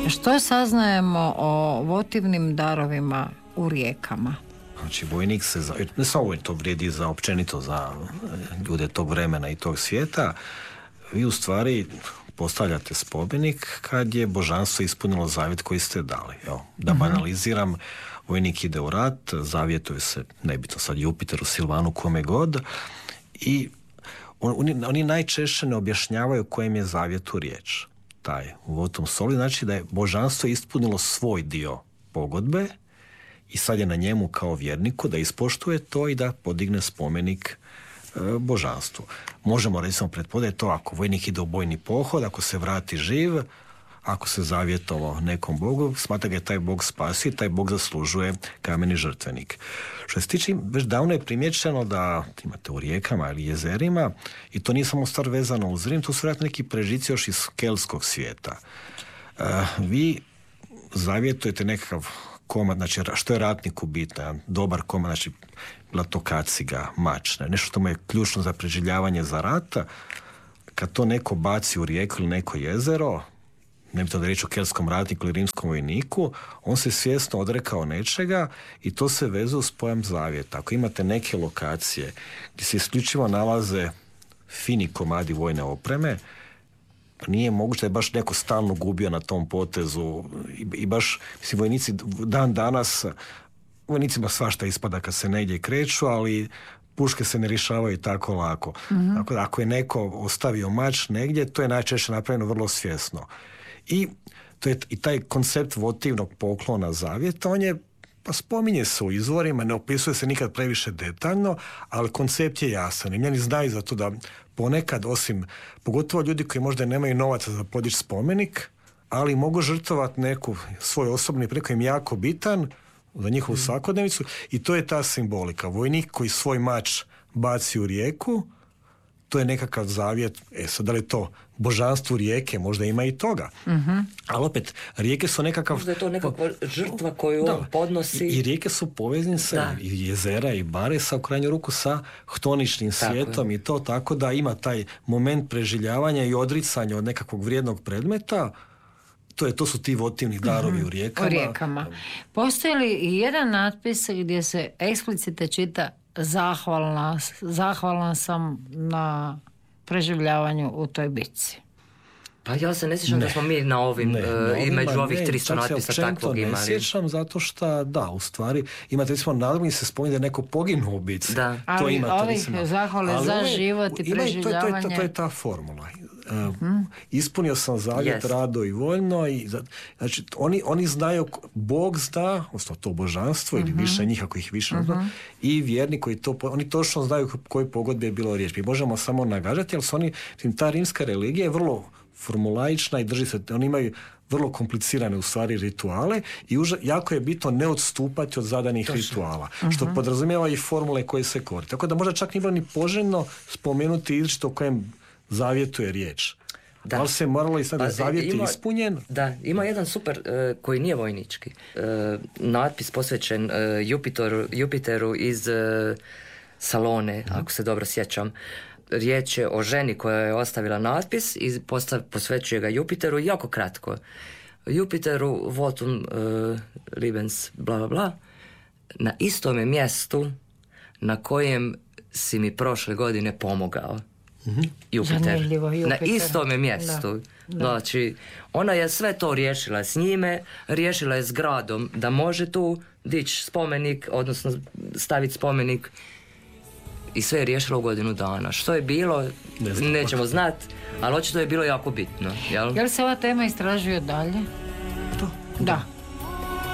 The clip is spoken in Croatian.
Što saznajemo o votivnim darovima u rijekama? Znači, vojnik se, ne samo to vrijedi za općenito za ljude tog vremena i tog svijeta, vi u stvari postavljate spomenik kad je božanstvo ispunilo zavjet koji ste dali. Evo, da banaliziram, vojnik ide u rat, zavjetuje se, nebitno sad Jupiteru, Silvanu, kome god, i oni najčešće ne objašnjavaju kojem je zavjetu riječ. Taj u votum soli znači da je božanstvo ispunilo svoj dio pogodbe i sad je na njemu kao vjerniku da ispoštuje to i da podigne spomenik božanstvu. Možemo recimo pretpostaviti to ako vojnik ide u bojni pohod, ako se vrati živ, ako se zavjetovao nekom bogu, smatra ga je taj bog spasio i taj bog zaslužuje kameni žrtvenik. Što se tiče, već davno je primjećeno da imate u rijekama ili jezerima, i to nije samo stvar vezano uz Rim, to su vjerojatno neki prežici još iz keltskog svijeta. Vi zavjetujete nekakav komad, znači što je ratniku bitno, jedan dobar komad, znači bila to kaciga, mač, nešto što mu je ključno za preživljavanje za rata, kad to neko baci u rijeku ili neko jezero, ne bi to da reći o keltskom ratniku ili rimskom vojniku, on se svjesno odrekao nečega i to se vezuje uz pojam zavjeta. Ako imate neke lokacije gdje se isključivo nalaze fini komadi vojne opreme, nije moguće da je baš neko stalno gubio na tom potezu i baš, mislim, vojnici dan danas, vojnicima svašta ispada kad se negdje kreću, ali puške se ne rješavaju tako lako. Tako da ako je neko ostavio mač negdje, to je najčešće napravljeno vrlo svjesno. I to je i taj koncept votivnog poklona zavjeta, on je, pa spominje se u izvorima, ne opisuje se nikad previše detaljno, ali koncept je jasan. Rimljani znaju za to da ponekad, osim, pogotovo ljudi koji možda nemaju novaca za podići spomenik, ali mogu žrtvovati neku svoj osobni preko im jako bitan za njihovu svakodnevicu, i to je ta simbolika. Vojnik koji svoj mač baci u rijeku, to je nekakav zavjet. Sad, da li je to božanstvu rijeke, možda ima i toga. Ali opet, rijeke su nekakav... Možda je to nekakva žrtva koju on podnosi. I rijeke su poveznice, i jezera, i bare sa u krajnju ruku sa htoničnim svijetom i to, tako da ima taj moment preživljavanja i odricanja od nekakvog vrijednog predmeta. To su ti votivni darovi u rijekama. U rijekama. Postoji li i jedan natpis gdje se eksplicite čita zahvalan sam na preživljavanju u toj bitci? Pa ja se ne sjećam da smo mi na ovim, i među ovih 300 natpisa takvog imali. Ne sjećam zato što, da, u stvari, imate recimo nadrugni se spominje da je neko poginuo u bitci. Da. Ali ovih zahvale za život i preživljavanje. To je ta formula. Ispunio sam zavjet rado i voljno, i znači oni znaju, Bog zna, odnosno to božanstvo ili više njih ako ih više zna, i vjerni koji to, oni točno znaju koji pogodbi je bilo riječ. Mi možemo samo nagađati, ali su oni, ta rimska religija je vrlo formulaična i drži se, oni imaju vrlo komplicirane u stvari rituale i jako je bitno ne odstupati od zadanih rituala, što podrazumijeva i formule koje se koriste. Tako da možda čak nije bilo ni poželjno spomenuti izričito o kojem zavjetu je riječ. Da li se moralo i sad zavjet je ispunjen? Da, ima jedan super koji nije vojnički. Natpis posvećen Jupiteru iz Salone, ako se dobro sjećam. Riječ je o ženi koja je ostavila natpis i posvećuje ga Jupiteru, jako kratko. Jupiteru votum libens bla bla bla, na istome mjestu na kojem si mi prošle godine pomogao. Jupiter. Na istome mjestu. Da. Znači, ona je sve to riješila s njime, riješila je s gradom da može tu dići spomenik, odnosno staviti spomenik, i sve je riješilo u godinu dana. Što je bilo, nećemo znati, ali očito je bilo jako bitno. Jel se ova tema istražuje dalje? To? Da.